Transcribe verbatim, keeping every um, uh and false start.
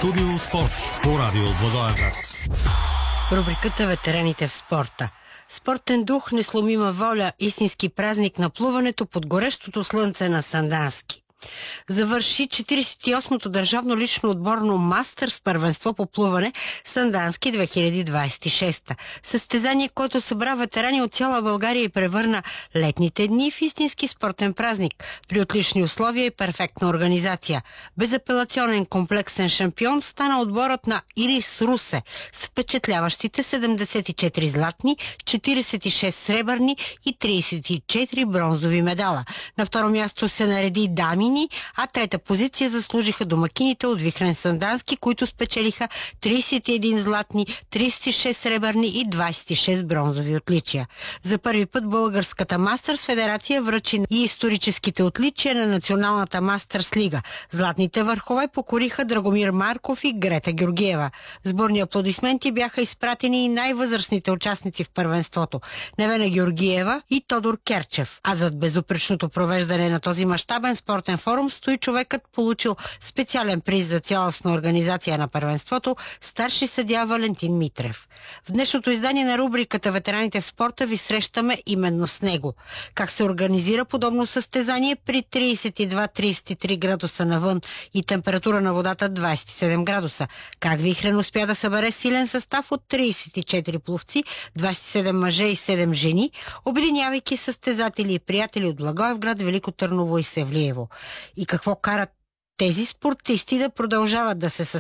Студио спорт по радио Благоевград. Рубриката "Ветераните в спорта". Спортен дух, несломима воля, истински празник на плуването под горещото слънце на Сандански. Завърши четиридесет и осмото държавно лично отборно мастърс първенство по плуване Сандански две хиляди двадесет и шеста. Състезание, което събра ветерани от цяла България и превърна летните дни в истински спортен празник при отлични условия и перфектна организация. Безапелационен комплексен шампион стана отборът на Ирис Русе с впечатляващите седемдесет и четири златни, четиридесет и шест сребърни и тридесет и четири бронзови медала. На второ място се нареди Дамини, а трета позиция заслужиха домакините от Вихрен Сандански, които спечелиха тридесет и един златни, тридесет и шест сребърни и двадесет и шест бронзови отличия. За първи път Българската Мастърс федерация връчи и историческите отличия на Националната Мастърс лига. Златните върхове покориха Драгомир Марков и Грета Георгиева. Сборни аплодисменти бяха изпратени и най-възрастните участници в първенството – Невена Георгиева и Тодор Керчев. А зад безупречното провеждане на този мащабен спортен форум стои човекът, получил специален приз за цялостна организация на първенството – старши съдия Валентин Митрев. В днешното издание на рубриката "Ветераните в спорта" ви срещаме именно с него. Как се организира подобно състезание при тридесет и два до тридесет и три градуса навън и температура на водата двадесет и седем градуса. Как Вихрен успя да събере силен състав от тридесет и четири пловци, двадесет и седем мъже и седем жени, обединявайки състезатели и приятели от Благоевград, Велико Търново и Севлиево. И какво карат тези спортисти да продължават да се състезават